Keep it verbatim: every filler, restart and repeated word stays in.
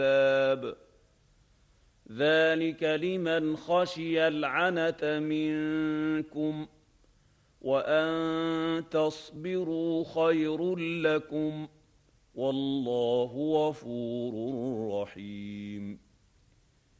العذاب ذلك لمن خشي العنت منكم وأن تصبروا خير لكم والله غفور رحيم